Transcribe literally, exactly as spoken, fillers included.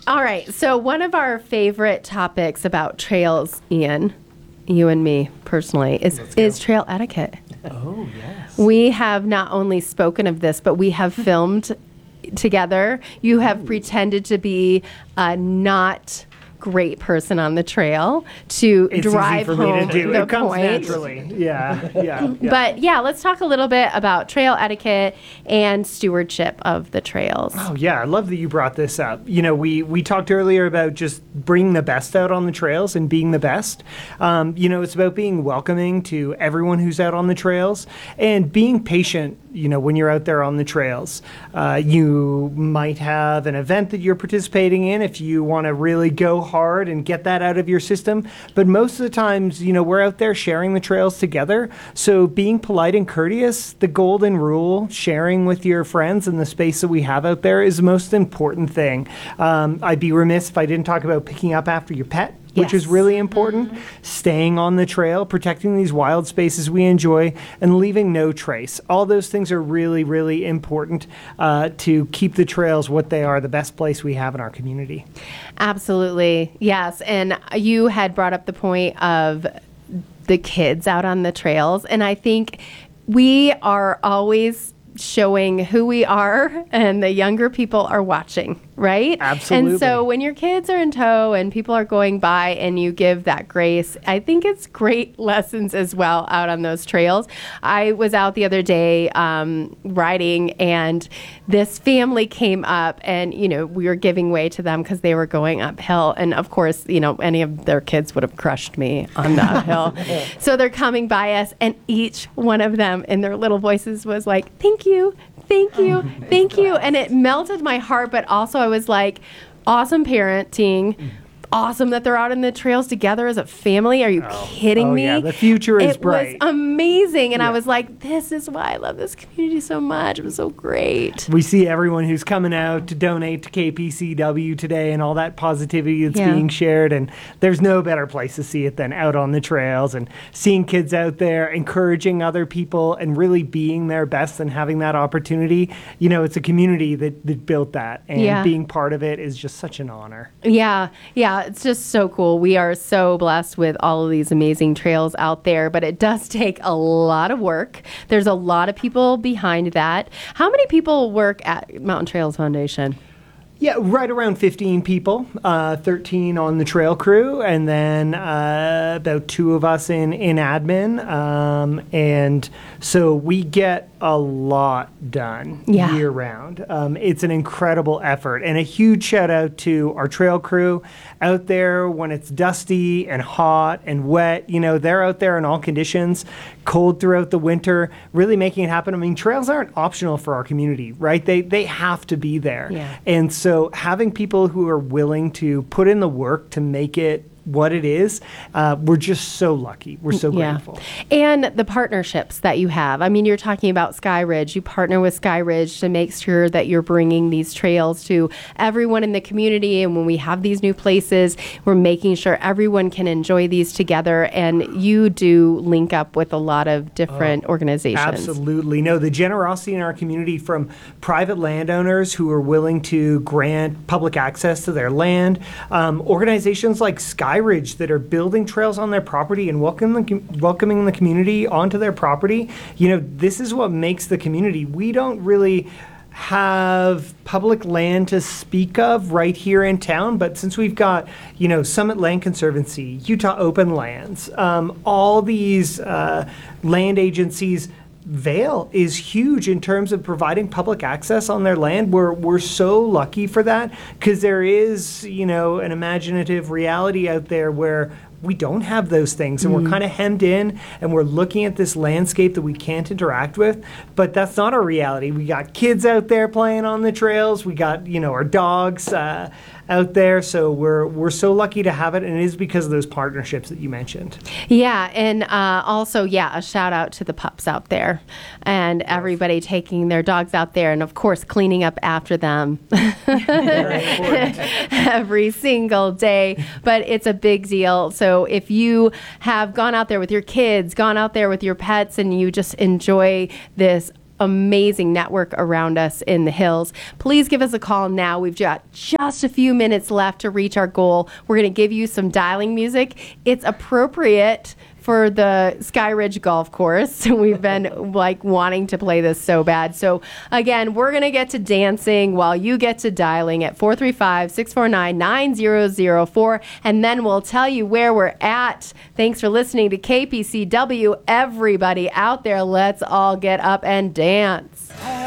All right. So one of our favorite topics about trails, Ian, you and me personally, is is trail etiquette. Oh, yes. We have not only spoken of this, but we have filmed together. You have pretended to be a not great person on the trail to It's drive easy for home me to do. the It comes point. naturally. Yeah, yeah, yeah. But yeah, let's talk a little bit about trail etiquette and stewardship of the trails. Oh yeah, I love that you brought this up. You know, we we talked earlier about just bringing the best out on the trails and being the best. Um, you know, it's about being welcoming to everyone who's out on the trails and being patient. You know, when you're out there on the trails, uh, you might have an event that you're participating in if you want to really go hard and get that out of your system. But most of the times, you know, we're out there sharing the trails together. So being polite and courteous, the golden rule, sharing with your friends in the space that we have out there is the most important thing. Um, I'd be remiss if I didn't talk about picking up after your pet, which Yes. is really important, Mm-hmm. staying on the trail, protecting these wild spaces we enjoy, and leaving no trace. All those things are really, really important uh, to keep the trails what they are, the best place we have in our community. Absolutely. Yes. And you had brought up the point of the kids out on the trails. And I think we are always showing who we are, and the younger people are watching, right? Absolutely. And so when your kids are in tow and people are going by and you give that grace, I think it's great lessons as well out on those trails. I was out the other day um, riding, and this family came up, and, you know, we were giving way to them because they were going uphill. And of course, you know, any of their kids would have crushed me on the uphill. So they're coming by us, and each one of them in their little voices was like, thank you, thank you, thank you. And it melted my heart, but also I was like, awesome parenting. Awesome that they're out in the trails together as a family. Are you Oh. kidding Oh, me? yeah, the future is it bright. It was amazing. And Yeah. I was like, this is why I love this community so much. It was so great. We see everyone who's coming out to donate to K P C W today and all that positivity that's Yeah. being shared. And there's no better place to see it than out on the trails and seeing kids out there, encouraging other people and really being their best and having that opportunity. You know, it's a community that, that built that. And Yeah. being part of it is just such an honor. Yeah, yeah, it's just so cool. We are so blessed with all of these amazing trails out there, but it does take a lot of work. There's a lot of people behind that. How many people work at Mountain Trails Foundation? Yeah, right around fifteen people, uh, thirteen on the trail crew, and then uh, about two of us in, in admin. Um, and so we get a lot done Yeah. year round. Um, it's an incredible effort, and a huge shout out to our trail crew out there when it's dusty and hot and wet. You know, they're out there in all conditions, cold throughout the winter, really making it happen. I mean, trails aren't optional for our community, right? They, they have to be there. Yeah. And so having people who are willing to put in the work to make it what it is, uh, we're just so lucky. We're so Yeah. grateful. And the partnerships that you have. I mean, you're talking about Sky Ridge. You partner with Sky Ridge to make sure that you're bringing these trails to everyone in the community. And when we have these new places, we're making sure everyone can enjoy these together. And you do link up with a lot of different organizations. Absolutely. No, the generosity in our community from private landowners who are willing to grant public access to their land, um, organizations like Sky Ridge that are building trails on their property and welcoming the, com- welcoming the community onto their property. You know, this is what makes the community. We don't really have public land to speak of right here in town, but since we've got, you know, Summit Land Conservancy, Utah Open Lands, um, all these uh, land agencies, Vail is huge in terms of providing public access on their land. We're, we're so lucky for that because there is, you know, an imaginative reality out there where we don't have those things and we're kind of hemmed in and we're looking at this landscape that we can't interact with, but that's not our reality. We got kids out there playing on the trails. We got, you know, our dogs uh, out there. So we're, we're so lucky to have it. And it is because of those partnerships that you mentioned. Yeah, and uh, also, yeah, a shout out to the pups out there and everybody taking their dogs out there and, of course, cleaning up after them every single day. But it's a big deal. So if you have gone out there with your kids, gone out there with your pets, and you just enjoy this amazing network around us in the hills. Please give us a call now. We've got just a few minutes left to reach our goal. We're going to give you some dialing music. It's appropriate for the Sky Ridge Golf Course. We've been like wanting to play this so bad. So again, we're going to get to dancing while you get to dialing at four three five, six four nine, nine zero zero four, and then we'll tell you where we're at. Thanks for listening to K P C W. Everybody out there, let's all get up and dance.